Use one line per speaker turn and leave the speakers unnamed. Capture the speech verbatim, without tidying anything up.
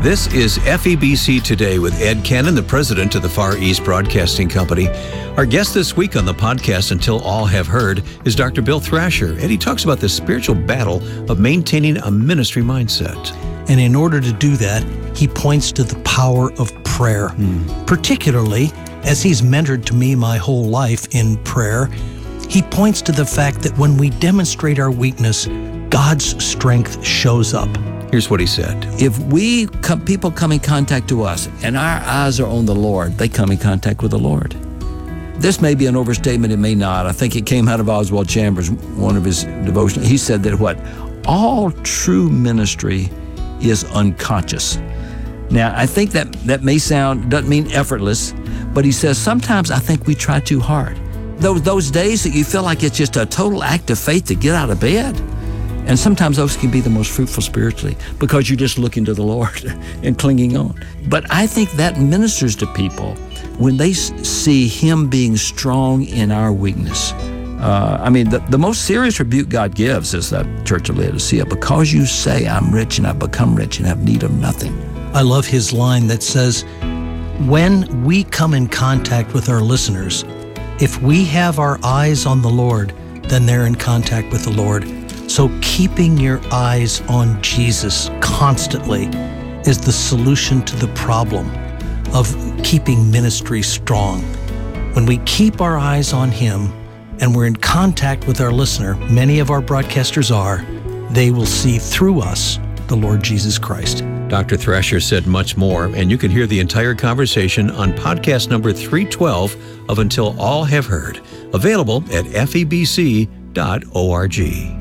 This is F E B C Today with Ed Cannon, the president of the Far East Broadcasting Company. Our guest this week on the podcast, Until All Have Heard, is Doctor Bill Thrasher, and he talks about the spiritual battle of maintaining a ministry mindset.
And in order to do that, he points to the power of prayer, mm. particularly as he's mentored to me my whole life in prayer. He points to the fact that when we demonstrate our weakness, God's strength shows up.
Here's what he said.
If we come, people come in contact to us and our eyes are on the Lord, they come in contact with the Lord. This may be an overstatement, it may not. I think it came out of Oswald Chambers, one of his devotions. He said that what? All true ministry is unconscious. Now, I think that that may sound, doesn't mean effortless, but he says sometimes I think we try too hard. Those, those days that you feel like it's just a total act of faith to get out of bed. And sometimes those can be the most fruitful spiritually because you're just looking to the Lord and clinging on. But I think that ministers to people when they see Him being strong in our weakness. Uh, I mean, the, the most serious rebuke God gives is that Church of Laodicea, because you say, I'm rich and I've become rich and have need of nothing.
I love his line that says, when we come in contact with our listeners, if we have our eyes on the Lord, then they're in contact with the Lord. So keeping your eyes on Jesus constantly is the solution to the problem of keeping ministry strong. When we keep our eyes on Him and we're in contact with our listener, many of our broadcasters are, they will see through us the Lord Jesus Christ.
Doctor Thrasher said much more, and you can hear the entire conversation on podcast number three twelve of Until All Have Heard, available at F E B C dot org.